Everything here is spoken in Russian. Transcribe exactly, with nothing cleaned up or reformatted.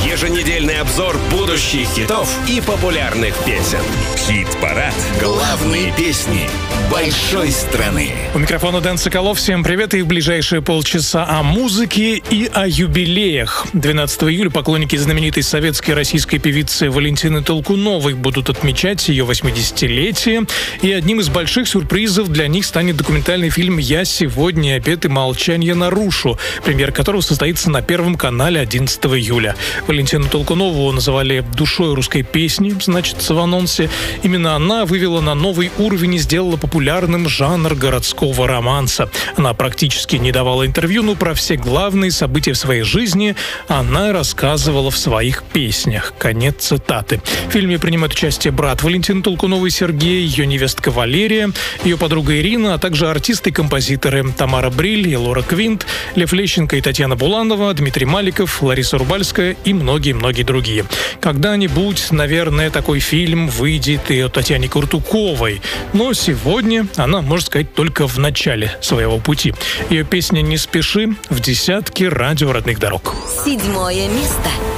Еженедельный обзор будущих хитов и популярных песен. Хит-парад. Главные песни большой страны. У микрофона Дэн Соколов. Всем привет. И в ближайшие полчаса о музыке и о юбилеях. двенадцатого июля поклонники знаменитой советской и российской певицы Валентины Толкуновой будут отмечать ее восьмидесятилетие. И одним из больших сюрпризов для них станет документальный фильм «Я сегодня обед и молчание нарушу», премьера которого состоится на Первом канале одиннадцатого июля. Валентину Толкунову называли душой русской песни, значится в анонсе. Именно она вывела на новый уровень и сделала популярным жанр городского романса. Она практически не давала интервью, но про все главные события в своей жизни она рассказывала в своих песнях. Конец цитаты. В фильме принимают участие брат Валентины Толкуновой Сергей, ее невестка Валерия, ее подруга Ирина, а также артисты и композиторы Тамара Бриль и Лора Квинт, Лев Лещенко и Татьяна Буланова, Дмитрий Маликов, Лариса Рубальская и многие-многие другие. Когда-нибудь, наверное, такой фильм выйдет и о Татьяне Куртуковой, но сегодня она, можно сказать, только в начале своего пути. Ее песня «Не спеши» в десятке радио родных дорог. Седьмое место.